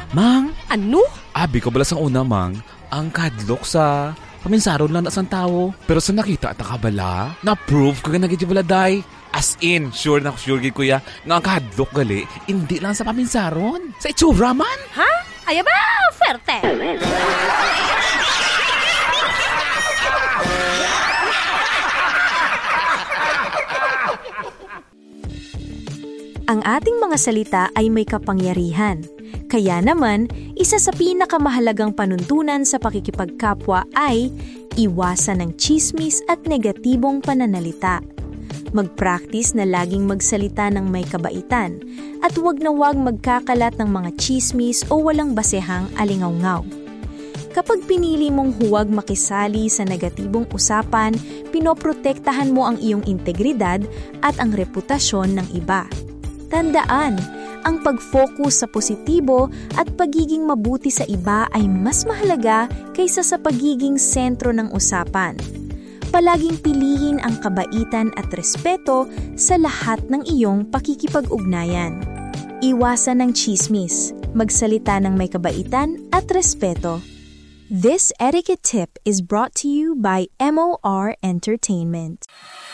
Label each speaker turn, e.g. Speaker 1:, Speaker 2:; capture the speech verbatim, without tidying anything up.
Speaker 1: Mang,
Speaker 2: Ano?
Speaker 1: abi ko balas ang una, Mang, ang kadlok sa paminsaron lang na sang tao. Pero sa nakita at nakabala, na-prove ko ka nagigibaladay. As in, sure na sure gid kuya, nga ang kadlok gali, hindi lang sa paminsaron. Sa itsura man.
Speaker 2: Ha? Ay ba, ferte!
Speaker 3: Ang ating mga salita ay may kapangyarihan. Kaya naman, isa sa pinakamahalagang panuntunan sa pakikipagkapwa ay iwasan ng tsismis at negatibong pananalita. Mag-practice na laging magsalita ng may kabaitan at huwag na huwag magkakalat ng mga tsismis o walang basehang alingawngaw. Kapag pinili mong huwag makisali sa negatibong usapan, pinoprotektahan mo ang iyong integridad at ang reputasyon ng iba. Tandaan, ang pag-focus sa positibo at pagiging mabuti sa iba ay mas mahalaga kaysa sa pagiging sentro ng usapan. Palaging pilihin ang kabaitan at respeto sa lahat ng iyong pakikipag-ugnayan. Iwasan ng tsismis, magsalita ng may kabaitan at respeto. This etiquette tip is brought to you by M O R Entertainment.